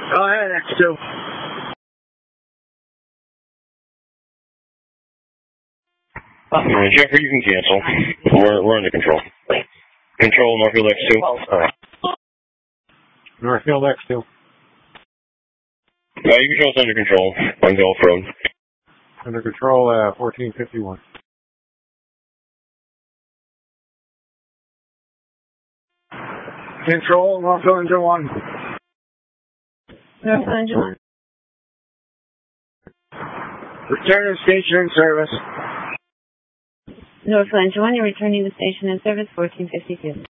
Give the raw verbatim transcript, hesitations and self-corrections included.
Go ahead, X two. Alright, Jeffrey, you can cancel. We're, we're under control. Control, Northfield X two. Alright. Northfield X two. Uh, you can show us under control on Gulf Road. Under control, uh, fourteen fifty-one. Control, Northfield Engine one. Northfield Engine one. Return to station in service. Northfield Engine one, you're returning to station in service, fourteen fifty-two.